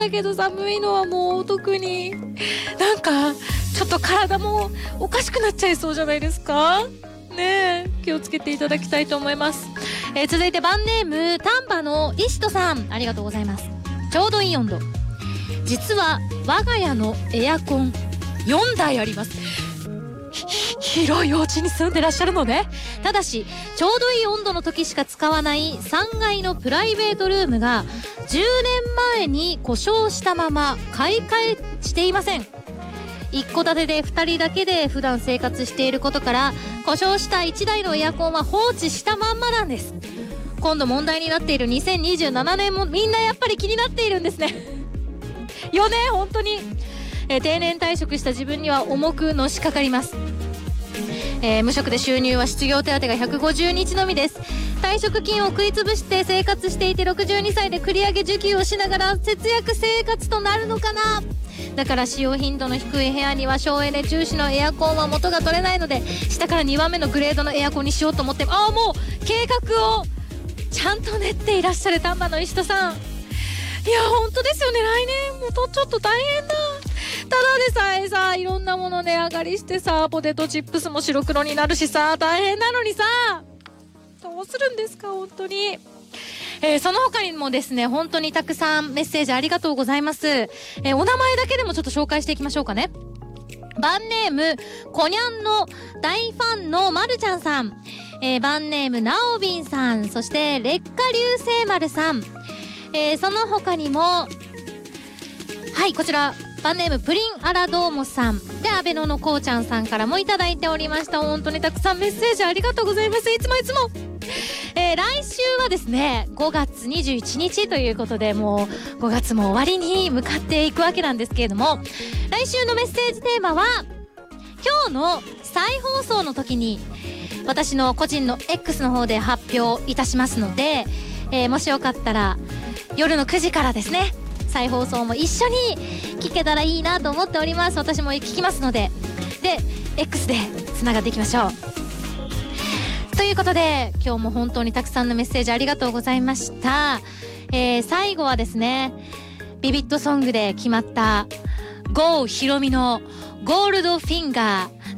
だけど寒いのはもう特になんかちょっと体もおかしくなっちゃいそうじゃないですかね。え気をつけていただきたいと思います。続いてバンネーム丹波の石戸さん、ありがとうございます。ちょうどいい温度。実は我が家のエアコン4台あります。広いお家に住んでらっしゃるのね。ただしちょうどいい温度の時しか使わない3階のプライベートルームが10年前に故障したまま買い替えしていません。一戸建てで2人だけで普段生活していることから故障した1台のエアコンは放置したまんまなんです。今度問題になっている2027年もみんなやっぱり気になっているんですねよね、本当に。定年退職した自分には重くのしかかります。無職で収入は失業手当が150日のみです。退職金を食いつぶして生活していて62歳で繰り上げ受給をしながら節約生活となるのかな。だから使用頻度の低い部屋には省エネ重視のエアコンは元が取れないので下から2番目のグレードのエアコンにしようと思って、もう計画をちゃんと練っていらっしゃる丹波の石戸さん。いや本当ですよね。来年もちょっと大変だ。ただでさえさいろんなもの値上がりしてさ、ポテトチップスも白黒になるしさ、大変なのにさどうするんですか本当に。その他にもですね、本当にたくさんメッセージありがとうございます。お名前だけでもちょっと紹介していきましょうかね。バンネームこにゃんの大ファンのまるちゃんさん、バンネームなおびんさん、そして劣化流星丸さん、その他にもはいこちらバンネームプリンアラドーモさんで、アベノのこうちゃんさんからもいただいておりました。本当にたくさんメッセージありがとうございます。いつもいつも。来週はですね5月21日ということで、もう5月も終わりに向かっていくわけなんですけれども、来週のメッセージテーマは今日の再放送の時に私の個人の X の方で発表いたしますので、もしよかったら夜の9時からですね再放送も一緒に聞けたらいいなと思っております。私も聞きますので、X でつながっていきましょう。ということで今日も本当にたくさんのメッセージありがとうございました。最後はですねビビットソングで決まった郷ひろみのゴールドフィンガー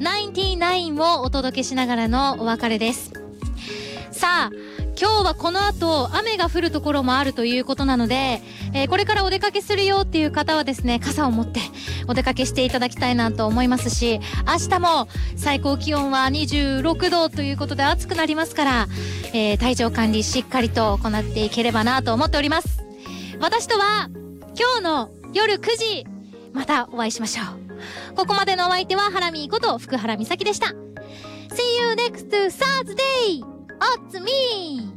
99をお届けしながらのお別れです。さあ今日はこの後雨が降るところもあるということなので、これからお出かけするよっていう方はですね傘を持ってお出かけしていただきたいなと思いますし、明日も最高気温は26度ということで暑くなりますから、体調管理しっかりと行っていければなと思っております。私とは今日の夜9時またお会いしましょう。ここまでのお相手はハラミーこと福原美咲でした。See you next Thursday! It's me!